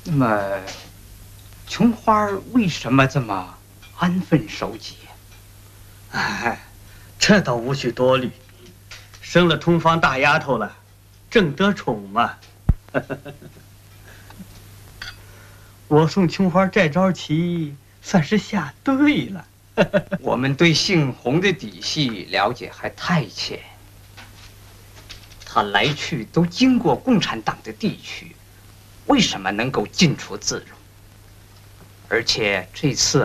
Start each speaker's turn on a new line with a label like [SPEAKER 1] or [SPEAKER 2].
[SPEAKER 1] 那么，琼花为什么这么安分守己？
[SPEAKER 2] 哎，这倒无需多虑，生了通房大丫头了，正得宠嘛。我送琼花这招棋算是下对了。
[SPEAKER 1] 我们对姓洪的底细了解还太浅，他来去都经过共产党的地区，为什么能够进出自如？而且这次